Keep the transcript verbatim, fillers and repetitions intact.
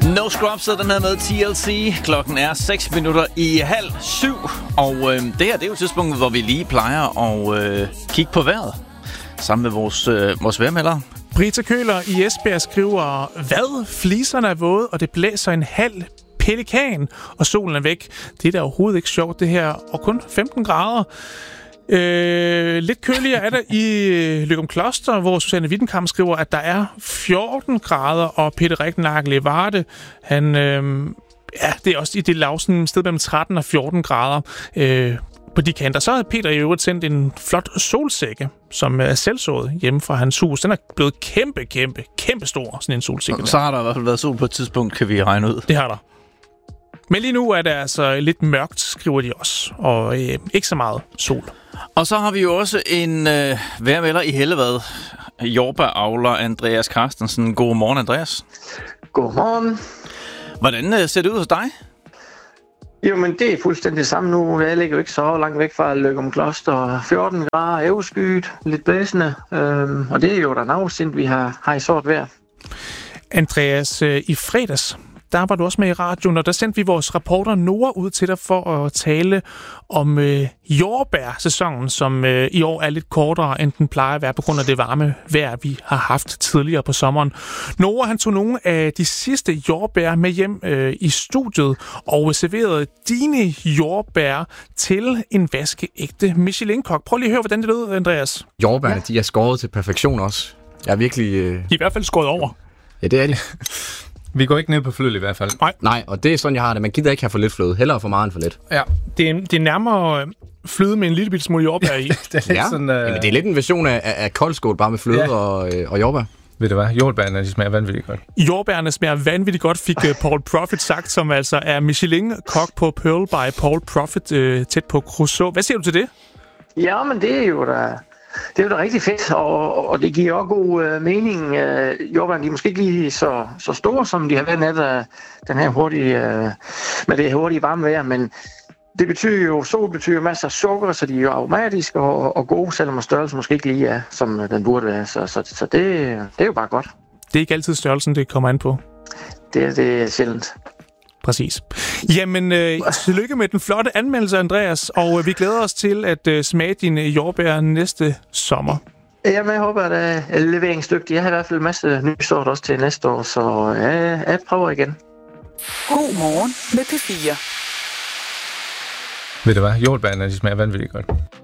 No Scrubs, så den her med T L C. Klokken er seks minutter i halv syv. Og øh, det her, det er jo tidspunktet, hvor vi lige plejer at øh, kigge på vejret. Sammen med vores, øh, vores vejrmelder. Brita Køler i Esbjerg skriver, hvad? Fliserne er våde, og det blæser en halv pelikan, og solen er væk. Det er da overhovedet ikke sjovt, det her. Og kun femten grader. Øh, lidt køligere er der i Løgumkloster, hvor Susanne Wittenkamp skriver, at der er fjorten grader, og Peter Rigtenagel i Varde, han, øh, ja, det er også i det lav, sådan et sted mellem tretten og fjorten grader øh, på de kanter. Så har Peter i øvrigt sendt en flot solsikke, som er selvsået hjemme fra hans hus. Den er blevet kæmpe, kæmpe, kæmpe stor, sådan en solsikke. Så, så har der i hvert fald været sol på et tidspunkt, kan vi regne ud. Det har der. Men lige nu er det altså lidt mørkt, skriver de også, og øh, ikke så meget sol. Og så har vi jo også en øh, vejrmelder i Hellevad, jordbæravler Andreas Carstensen. God morgen, Andreas. Godmorgen. Hvordan øh, ser det ud hos dig? Jo, men det er fuldstændig det samme nu. Jeg ligger jo ikke så langt væk fra Løgumkloster. fjorten grader, æveskyet, lidt blæsende, øhm, og det er jo der navnsindt, vi har, har i sort vejr. Andreas, øh, i fredags, der var du også med i radioen, og der sendte vi vores reporter Nora ud til dig for at tale om øh, jordbærsæsonen, som øh, i år er lidt kortere, end den plejer at være på grund af det varme vejr, vi har haft tidligere på sommeren. Nora, han tog nogle af de sidste jordbær med hjem øh, i studiet og serverede dine jordbær til en vaskeægte Michelin-kok. Prøv lige at høre, hvordan det lød, Andreas. Jordbærne, ja. De er skåret til perfektion også. Jeg er virkelig... Øh... De er i hvert fald skåret over. Ja, det er de. Vi går ikke ned på fløde i hvert fald. Nej. Nej, og det er sådan, jeg har det. Man gider ikke have for lidt fløde. Hellere for meget end for lidt. Ja, det er, det er nærmere fløde med en lille bitte smule jordbær i. det er lidt ja. sådan... Uh... Jamen, det er lidt en version af, af koldskål, bare med fløde ja. og, øh, og jordbær. Ved du hvad? Jordbærne, de smager vanvittigt godt. Jordbærne smager vanvittigt godt, fik uh, Paul Profit sagt, som altså er Michelin-kok på Pearl by Paul Profit, uh, tæt på Crusoe. Hvad siger du til det? Ja, men det er jo da... Det er jo da rigtig fedt, og, og det giver også god øh, mening. Øh, jordbærne, de er måske ikke lige så, så store, som de har været net af den her hurtige, øh, med det hurtige varme vejr, men det betyder jo, sol betyder masser af sukker, så de er jo aromatiske og, og gode, selvom størrelsen måske ikke lige er, som den burde være. Så, så, så det, det er jo bare godt. Det er ikke altid størrelsen, det kommer an på. Det er det sjældent. Præcis. Jamen, øh, tillykke med den flotte anmeldelse, Andreas, og øh, vi glæder os til at øh, smage dine jordbær næste sommer. Jamen, jeg håber, at jeg er leveringsdygtig. Jeg har i hvert fald en masse nye sort også til næste år, så jeg, jeg prøver igen. God morgen med P fire. Ved du hvad? Jordbærne, de smager vanvittigt godt.